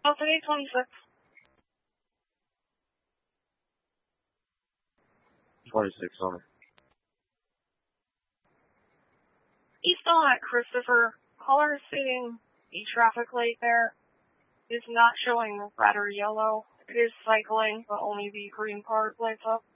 Delta 826. 26 on it. Eastbound at Christopher, caller is stating the traffic light there is not showing red or yellow. It is cycling, but only the green part lights up.